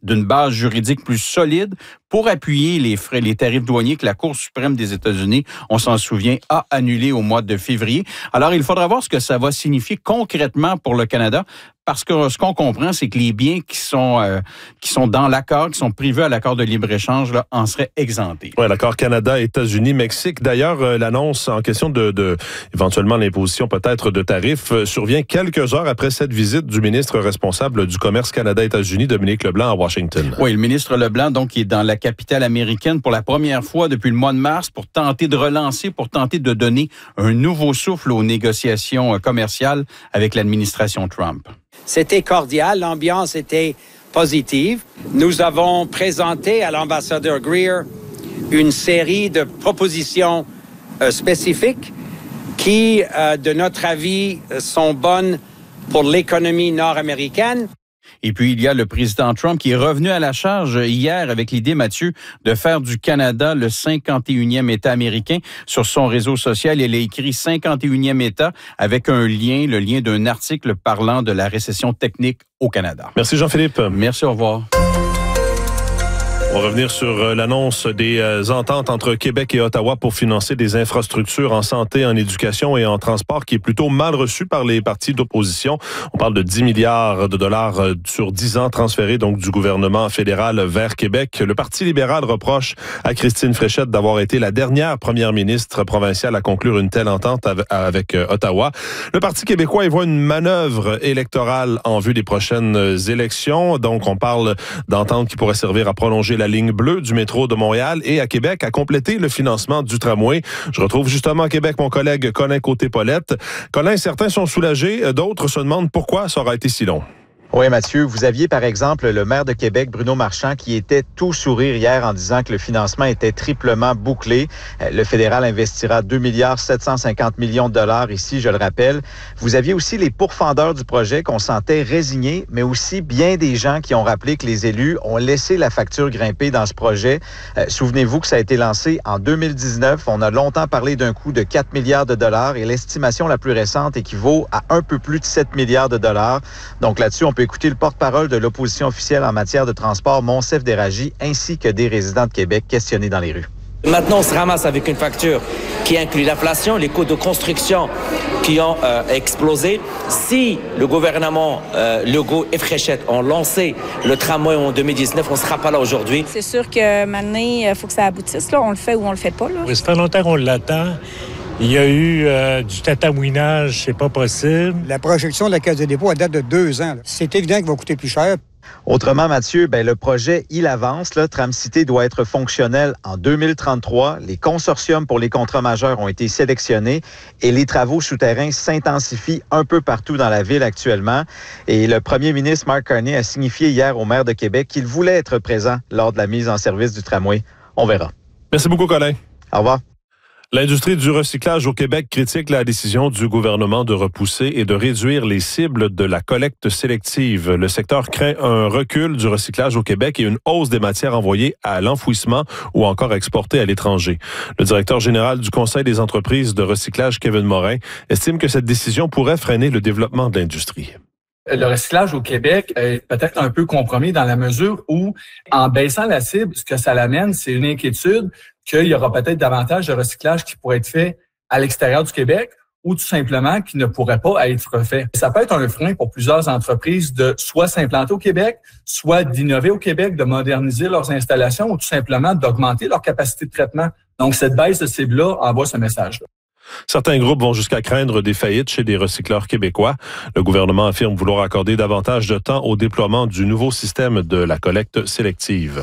d'une base juridique plus solide pour appuyer les tarifs douaniers que la Cour suprême des États-Unis, on s'en souvient, a annulé au mois de février. Alors, il faudra voir ce que ça va signifier concrètement pour le Canada. Parce que ce qu'on comprend, c'est que les biens qui sont dans l'accord, qui sont privés à l'accord de libre-échange, là, en seraient exemptés. Oui, l'accord Canada, États-Unis, Mexique. D'ailleurs, l'annonce en question de éventuellement l'imposition peut-être de tarifs survient quelques heures après cette visite du ministre responsable du commerce Canada-États-Unis, Dominique Leblanc, à Washington. Oui, le ministre Leblanc, donc, qui est dans la capitale américaine pour la première fois depuis le mois de mars pour tenter de relancer, pour tenter de donner un nouveau souffle aux négociations commerciales avec l'administration Trump. C'était cordial, l'ambiance était positive. Nous avons présenté à l'ambassadeur Greer une série de propositions spécifiques qui, de notre avis, sont bonnes pour l'économie nord-américaine. Et puis, il y a le président Trump qui est revenu à la charge hier avec l'idée, Mathieu, de faire du Canada le 51e État américain. Sur son réseau social, il a écrit 51e État avec un lien, le lien d'un article parlant de la récession technique au Canada. Merci Jean-Philippe. Merci, au revoir. On va revenir sur l'annonce des ententes entre Québec et Ottawa pour financer des infrastructures en santé, en éducation et en transport qui est plutôt mal reçue par les partis d'opposition. On parle de 10 milliards de dollars sur 10 ans transférés donc du gouvernement fédéral vers Québec. Le Parti libéral reproche à Christine Fréchette d'avoir été la dernière première ministre provinciale à conclure une telle entente avec Ottawa. Le Parti québécois y voit une manœuvre électorale en vue des prochaines élections. Donc, on parle d'entente qui pourrait servir à prolonger la ligne bleue du métro de Montréal et à Québec à compléter le financement du tramway. Je retrouve justement à Québec mon collègue Colin Côté-Paulette. Colin, certains sont soulagés, d'autres se demandent pourquoi ça aura été si long. Oui, Mathieu, vous aviez par exemple le maire de Québec, Bruno Marchand, qui était tout sourire hier en disant que le financement était triplement bouclé. Le fédéral investira 2,750 millions de dollars ici, je le rappelle. Vous aviez aussi les pourfendeurs du projet qu'on sentait résignés, mais aussi bien des gens qui ont rappelé que les élus ont laissé la facture grimper dans ce projet. Souvenez-vous que ça a été lancé en 2019. On a longtemps parlé d'un coût de 4 milliards de dollars et l'estimation la plus récente équivaut à un peu plus de 7 milliards de dollars. Donc là-dessus, on peut écouter le porte-parole de l'opposition officielle en matière de transport, Monsef Déragi, ainsi que des résidents de Québec questionnés dans les rues. Maintenant, on se ramasse avec une facture qui inclut l'inflation, les coûts de construction qui ont explosé. Si le gouvernement Legault et Fréchette ont lancé le tramway en 2019, on ne sera pas là aujourd'hui. C'est sûr que maintenant, il faut que ça aboutisse. Là. On le fait ou on le fait pas. Là. Ça fait longtemps qu'on l'attend. Il y a eu du tatouinage, c'est pas possible. La projection de la Caisse de dépôt, elle date de 2 ans. Là. C'est évident qu'il va coûter plus cher. Autrement, Mathieu, le projet, il avance. Là. Tram-Cité doit être fonctionnel en 2033. Les consortiums pour les contrats majeurs ont été sélectionnés et les travaux souterrains s'intensifient un peu partout dans la ville actuellement. Et le premier ministre Mark Carney a signifié hier au maire de Québec qu'il voulait être présent lors de la mise en service du tramway. On verra. Merci beaucoup, Colin. Au revoir. L'industrie du recyclage au Québec critique la décision du gouvernement de repousser et de réduire les cibles de la collecte sélective. Le secteur craint un recul du recyclage au Québec et une hausse des matières envoyées à l'enfouissement ou encore exportées à l'étranger. Le directeur général du Conseil des entreprises de recyclage, Kevin Morin, estime que cette décision pourrait freiner le développement de l'industrie. Le recyclage au Québec est peut-être un peu compromis dans la mesure où, en baissant la cible, ce que ça l'amène, c'est une inquiétude qu'il y aura peut-être davantage de recyclage qui pourrait être fait à l'extérieur du Québec ou tout simplement qui ne pourrait pas être fait. Ça peut être un frein pour plusieurs entreprises de soit s'implanter au Québec, soit d'innover au Québec, de moderniser leurs installations ou tout simplement d'augmenter leur capacité de traitement. Donc, cette baisse de cible-là envoie ce message-là. Certains groupes vont jusqu'à craindre des faillites chez des recycleurs québécois. Le gouvernement affirme vouloir accorder davantage de temps au déploiement du nouveau système de la collecte sélective.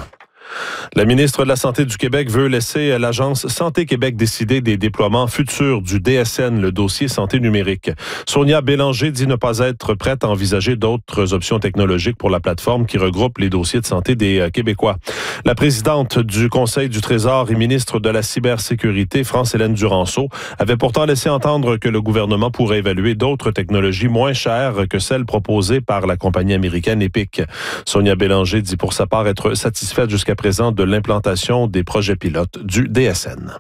La ministre de la Santé du Québec veut laisser l'Agence Santé Québec décider des déploiements futurs du DSN, le dossier santé numérique. Sonia Bélanger dit ne pas être prête à envisager d'autres options technologiques pour la plateforme qui regroupe les dossiers de santé des Québécois. La présidente du Conseil du Trésor et ministre de la Cybersécurité, France-Hélène Duranceau, avait pourtant laissé entendre que le gouvernement pourrait évaluer d'autres technologies moins chères que celles proposées par la compagnie américaine Epic. Sonia Bélanger dit pour sa part être satisfaite jusqu'à présent de l'implantation des projets pilotes du DSN.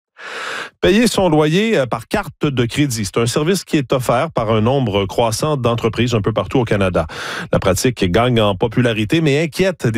Payer son loyer par carte de crédit, c'est un service qui est offert par un nombre croissant d'entreprises un peu partout au Canada. La pratique gagne en popularité mais inquiète